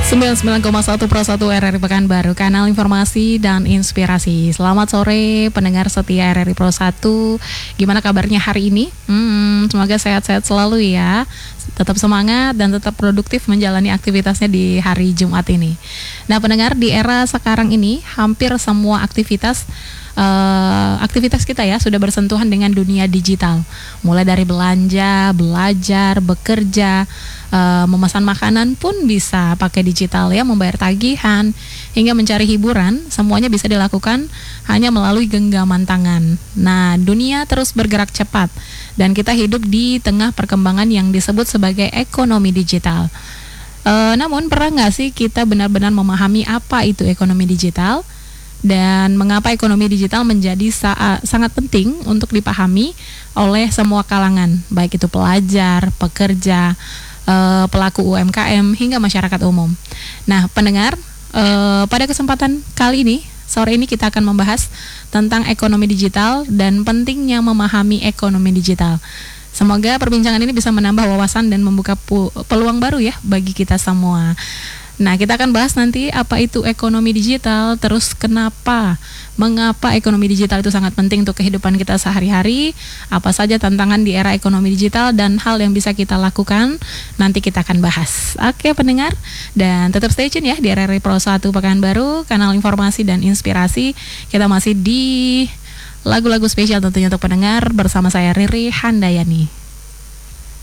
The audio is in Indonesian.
99,1 Pro 1 RRI Pekanbaru, kanal informasi dan inspirasi. Selamat sore pendengar setia RRI Pro 1. Gimana kabarnya hari ini? Semoga sehat-sehat selalu ya. Tetap semangat dan tetap produktif menjalani aktivitasnya di hari Jumat ini. Nah pendengar, di era sekarang ini hampir semua aktivitas kita ya sudah bersentuhan dengan dunia digital. Mulai dari belanja, belajar, bekerja, memesan makanan pun bisa pakai digital ya, membayar tagihan, hingga mencari hiburan, semuanya bisa dilakukan hanya melalui genggaman tangan. Nah, dunia terus bergerak cepat dan kita hidup di tengah perkembangan yang disebut sebagai ekonomi digital. Namun pernah nggak sih kita benar-benar memahami apa itu ekonomi digital? Dan mengapa ekonomi digital menjadi sangat penting untuk dipahami oleh semua kalangan, baik itu pelajar, pekerja, pelaku UMKM, hingga masyarakat umum. Nah, pendengar, pada kesempatan kali ini, sore ini kita akan membahas tentang ekonomi digital dan pentingnya memahami ekonomi digital. Semoga perbincangan ini bisa menambah wawasan dan membuka peluang baru ya bagi kita semua. Nah, kita akan bahas nanti apa itu ekonomi digital, terus mengapa ekonomi digital itu sangat penting untuk kehidupan kita sehari-hari, apa saja tantangan di era ekonomi digital, dan hal yang bisa kita lakukan, nanti kita akan bahas. Oke pendengar, dan tetap stay tune ya di RRI Pro 1 Pekanbaru, kanal informasi dan inspirasi. Kita masih di lagu-lagu spesial tentunya untuk pendengar, bersama saya Riri Handayani.